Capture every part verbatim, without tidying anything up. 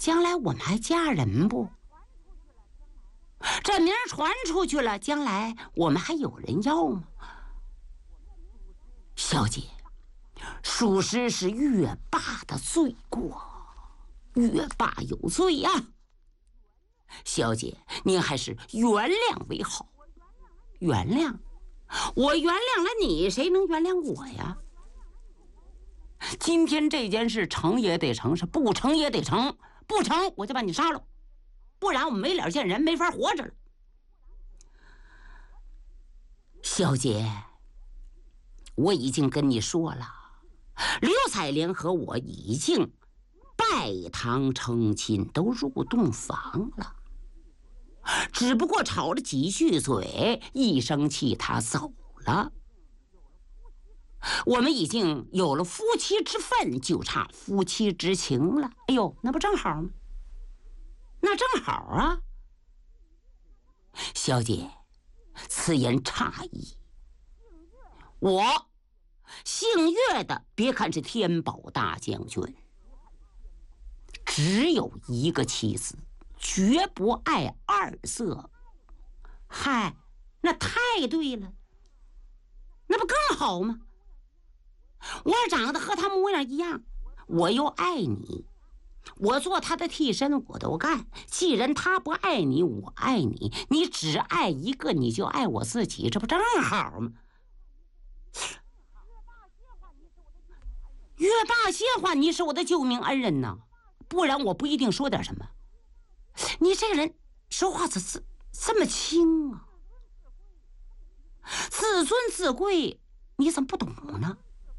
将来我们还嫁人不？这名传出去了，将来我们还有人要吗？小姐，属实是月霸的罪过，月霸有罪呀、啊。小姐，您还是原谅为好。原谅？我原谅了你，谁能原谅我呀？今天这件事成也得成，是不成也得成。不成，我就把你杀了，不然我们没脸见人，没法活着了。小姐，我已经跟你说了，刘彩莲和我已经拜堂成亲，都入洞房了。只不过吵了几句嘴，一生气他走了。我们已经有了夫妻之分，就差夫妻之情了。哎呦，那不正好吗？那正好啊。小姐，此言差矣。我姓岳的，别看是天宝大将军，只有一个妻子，绝不爱二色。嗨，那太对了，那不更好吗？我长得和他模样一样，我又爱你，我做他的替身我都干。既然他不爱你，我爱你，你只爱一个，你就爱我自己，这不正好吗？岳霸谢欢，你是我的救命恩人呐，不然我不一定说点什么。你这个人说话怎这这么轻啊？自尊自贵，你怎么不懂呢？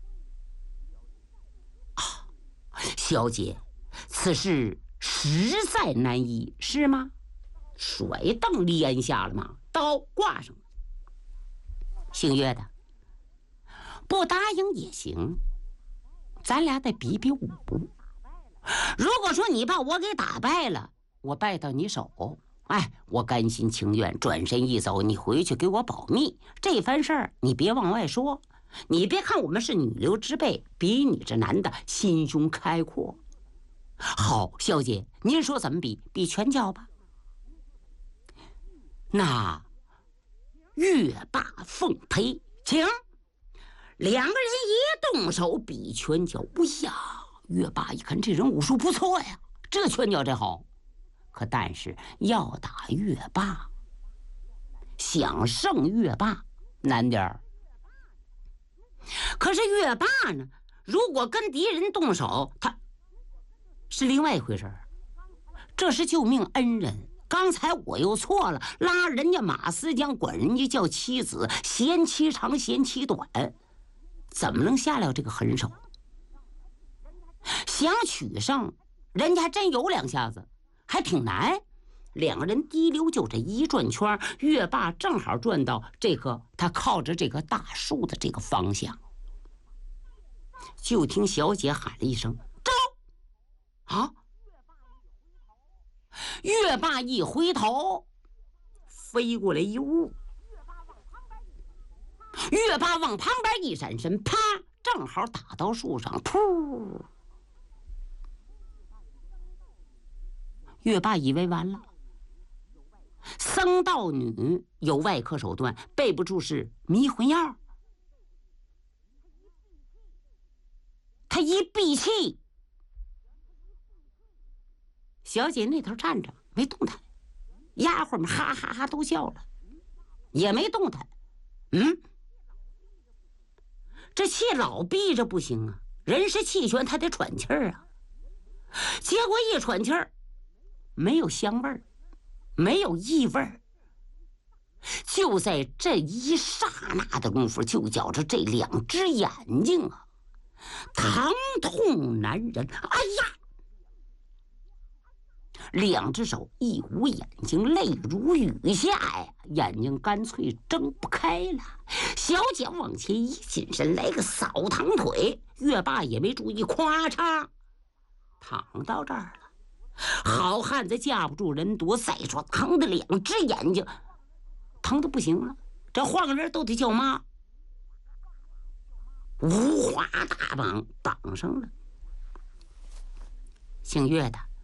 啊，小姐，此事实在难移，是吗？甩凳连下了吗？刀挂上了。姓岳的，不答应也行，咱俩得比比武。如果说你把我给打败了，我败到你手，哎，我甘心情愿转身一走，你回去给我保密。这番事儿你别往外说。你别看我们是女流之辈，比你这男的心胸开阔。好，小姐，您说怎么比？比拳脚吧。那岳霸奉陪，请。两个人一动手比拳脚，哎呀，岳霸一看这人武术不错呀，这拳脚真好。可但是要打岳霸，想胜岳霸难点儿。可是岳霸呢，如果跟敌人动手，他是另外一回事儿。这是救命恩人，刚才我又错了，拉人家马思江，管人家叫妻子，嫌妻长嫌妻短，怎么能下了这个狠手？想取胜，人家还真有两下子，还挺难。两个人滴溜就这一转圈，岳霸正好转到这个他靠着这个大树的这个方向。就听小姐喊了一声招啊！岳霸一回头，飞过来一物，岳霸往旁边一闪身，啪，正好打到树上，噗！岳霸以为完了，僧道女有外科手段，备不住是迷魂药。他一闭气，小姐那头站着没动弹，丫鬟们哈哈哈都笑了，也没动弹。嗯，这气老闭着不行啊，人是气旋，他得喘气儿啊。结果一喘气儿，没有香味儿，没有异味儿。就在这一刹那的功夫，就觉着这两只眼睛啊，疼痛难忍。哎呀！两只手一捂眼睛，泪如雨下呀，眼睛干脆睁不开了。小姐往前一紧身，来个扫堂腿，岳霸也没注意，咵嚓躺到这儿了。好汉子架不住人多，再说疼的两只眼睛疼的不行了，这换个人都得叫妈。五花大绑绑上了。姓岳的，